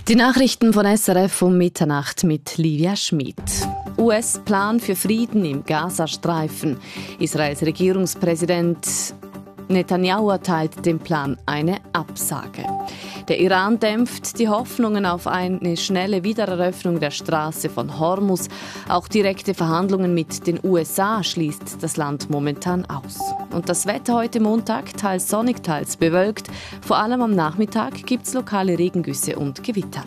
Die Nachrichten von SRF um Mitternacht mit Livia Schmid. US-Plan für Frieden im Gazastreifen. Israels Regierungspräsident Netanyahu erteilt dem Plan eine Absage. Der Iran dämpft die Hoffnungen auf eine schnelle Wiedereröffnung der Straße von Hormuz. Auch direkte Verhandlungen mit den USA schließt das Land momentan aus. Und das Wetter heute Montag, teils sonnig, teils bewölkt. Vor allem am Nachmittag gibt es lokale Regengüsse und Gewitter.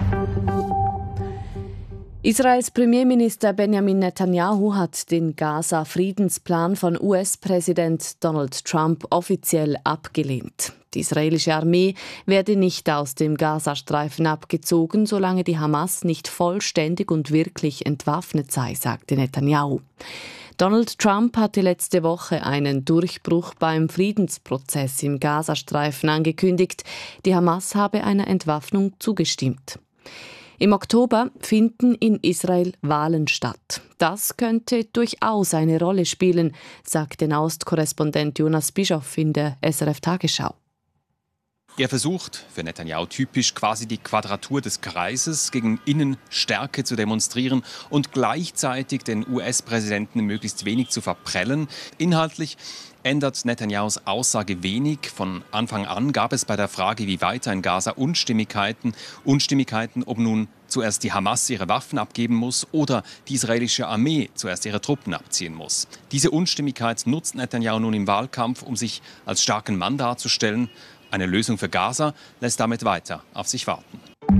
Israels Premierminister Benjamin Netanyahu hat den Gaza-Friedensplan von US-Präsident Donald Trump offiziell abgelehnt. Die israelische Armee werde nicht aus dem Gazastreifen abgezogen, solange die Hamas nicht vollständig und wirklich entwaffnet sei, sagte Netanyahu. Donald Trump hatte letzte Woche einen Durchbruch beim Friedensprozess im Gazastreifen angekündigt. Die Hamas habe einer Entwaffnung zugestimmt. Im Oktober finden in Israel Wahlen statt. Das könnte durchaus eine Rolle spielen, sagt der Nahostkorrespondent Jonas Bischoff in der SRF-Tagesschau. Er versucht, für Netanyahu typisch, quasi die Quadratur des Kreises, gegen Innenstärke zu demonstrieren und gleichzeitig den US-Präsidenten möglichst wenig zu verprellen. Inhaltlich ändert Netanyahus Aussage wenig. Von Anfang an gab es bei der Frage, wie weiter in Gaza Unstimmigkeiten, ob nun zuerst die Hamas ihre Waffen abgeben muss oder die israelische Armee zuerst ihre Truppen abziehen muss. Diese Unstimmigkeit nutzt Netanyahu nun im Wahlkampf, um sich als starken Mann darzustellen. Eine Lösung für Gaza lässt damit weiter auf sich warten.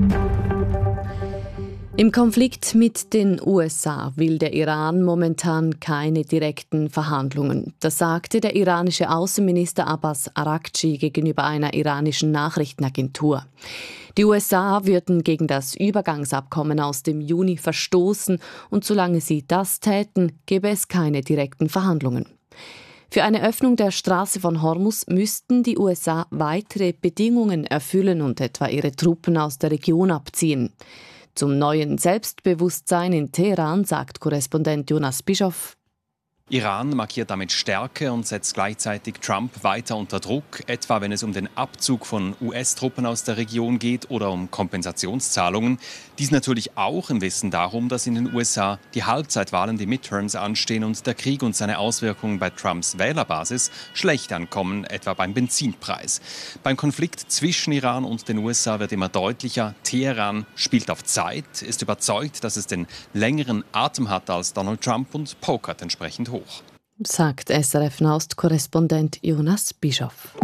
Im Konflikt mit den USA will der Iran momentan keine direkten Verhandlungen. Das sagte der iranische Außenminister Abbas Araghchi gegenüber einer iranischen Nachrichtenagentur. Die USA würden gegen das Übergangsabkommen aus dem Juni verstoßen und solange sie das täten, gäbe es keine direkten Verhandlungen. Für eine Öffnung der Straße von Hormuz müssten die USA weitere Bedingungen erfüllen und etwa ihre Truppen aus der Region abziehen. Zum neuen Selbstbewusstsein in Teheran sagt Korrespondent Jonas Bischoff: Iran markiert damit Stärke und setzt gleichzeitig Trump weiter unter Druck, etwa wenn es um den Abzug von US-Truppen aus der Region geht oder um Kompensationszahlungen. Dies natürlich auch im Wissen darum, dass in den USA die Halbzeitwahlen, die Midterms anstehen und der Krieg und seine Auswirkungen bei Trumps Wählerbasis schlecht ankommen, etwa beim Benzinpreis. Beim Konflikt zwischen Iran und den USA wird immer deutlicher, Teheran spielt auf Zeit, ist überzeugt, dass es den längeren Atem hat als Donald Trump und pokert entsprechend hoch. Sagt SRF-Nahostkorrespondent Jonas Bischoff.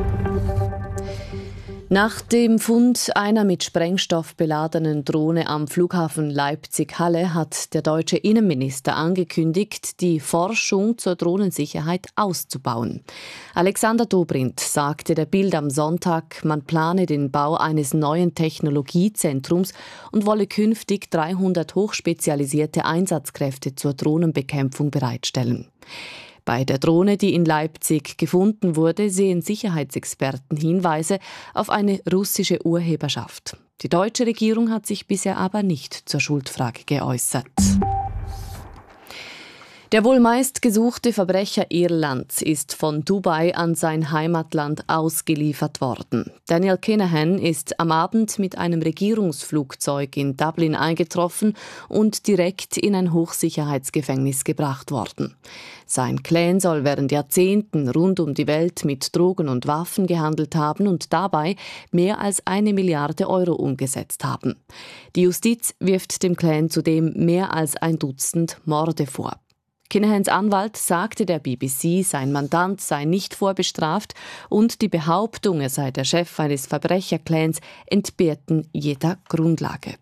Nach dem Fund einer mit Sprengstoff beladenen Drohne am Flughafen Leipzig-Halle hat der deutsche Innenminister angekündigt, die Forschung zur Drohnensicherheit auszubauen. Alexander Dobrindt sagte der Bild am Sonntag, man plane den Bau eines neuen Technologiezentrums und wolle künftig 300 hochspezialisierte Einsatzkräfte zur Drohnenbekämpfung bereitstellen. Bei der Drohne, die in Leipzig gefunden wurde, sehen Sicherheitsexperten Hinweise auf eine russische Urheberschaft. Die deutsche Regierung hat sich bisher aber nicht zur Schuldfrage geäußert. Der wohl meistgesuchte Verbrecher Irlands ist von Dubai an sein Heimatland ausgeliefert worden. Daniel Kinahan ist am Abend mit einem Regierungsflugzeug in Dublin eingetroffen und direkt in ein Hochsicherheitsgefängnis gebracht worden. Sein Clan soll während Jahrzehnten rund um die Welt mit Drogen und Waffen gehandelt haben und dabei mehr als 1 Milliarde Euro umgesetzt haben. Die Justiz wirft dem Clan zudem mehr als 1 Dutzend Morde vor. Kinahans Anwalt sagte der BBC, sein Mandant sei nicht vorbestraft und die Behauptung, er sei der Chef eines Verbrecherclans, entbehrten jeder Grundlage.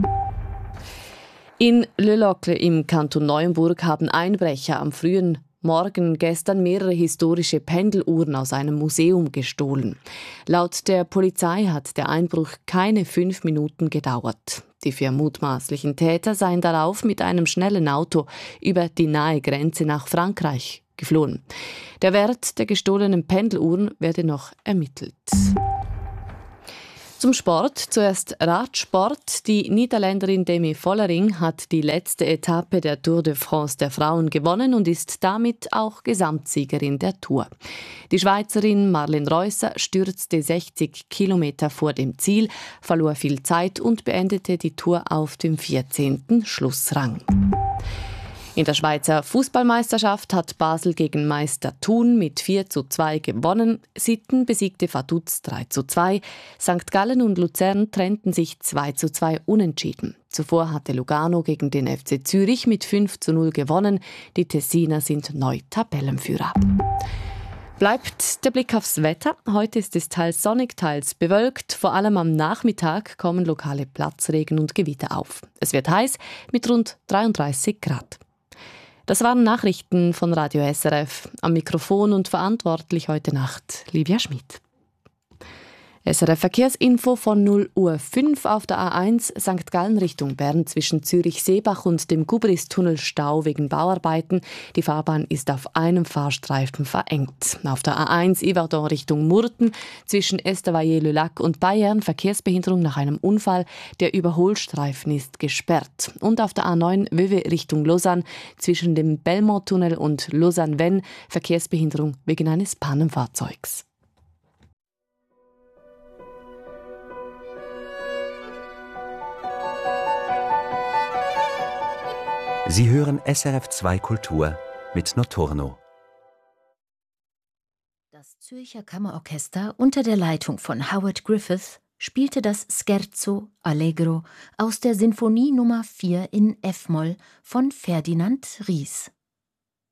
In Le Locle im Kanton Neuenburg haben Einbrecher am frühen Morgen gestern mehrere historische Pendeluhren aus einem Museum gestohlen. Laut der Polizei hat der Einbruch keine 5 Minuten gedauert. Die 4 mutmaßlichen Täter seien darauf mit einem schnellen Auto über die nahe Grenze nach Frankreich geflohen. Der Wert der gestohlenen Pendeluhren werde noch ermittelt. Zum Sport. Zuerst Radsport. Die Niederländerin Demi Vollering hat die letzte Etappe der Tour de France der Frauen gewonnen und ist damit auch Gesamtsiegerin der Tour. Die Schweizerin Marlen Reusser stürzte 60 Kilometer vor dem Ziel, verlor viel Zeit und beendete die Tour auf dem 14. Schlussrang. In der Schweizer Fußballmeisterschaft hat Basel gegen Meister Thun mit 4:2 gewonnen. Sitten besiegte Vaduz 3:2. St. Gallen und Luzern trennten sich 2:2 unentschieden. Zuvor hatte Lugano gegen den FC Zürich mit 5:0 gewonnen. Die Tessiner sind neu Tabellenführer. Bleibt der Blick aufs Wetter. Heute ist es teils sonnig, teils bewölkt. Vor allem am Nachmittag kommen lokale Platzregen und Gewitter auf. Es wird heiß mit rund 33 Grad. Das waren Nachrichten von Radio SRF. Am Mikrofon und verantwortlich heute Nacht Livia Schmid. SRF Verkehrsinfo von 0:05 auf der A1 St. Gallen Richtung Bern zwischen Zürich-Seebach und dem Gubristunnel Stau wegen Bauarbeiten. Die Fahrbahn ist auf einem Fahrstreifen verengt. Auf der A1 Yverdon Richtung Murten zwischen Estavayer-le-Lac und Bayern Verkehrsbehinderung nach einem Unfall. Der Überholstreifen ist gesperrt. Und auf der A9 Vevey Richtung Lausanne zwischen dem Belmont-Tunnel und Lausanne-Vennes Verkehrsbehinderung wegen eines Pannenfahrzeugs. Sie hören SRF 2 Kultur mit Notorno. Das Zürcher Kammerorchester unter der Leitung von Howard Griffith spielte das Scherzo Allegro aus der Sinfonie Nummer 4 in F-Moll von Ferdinand Ries.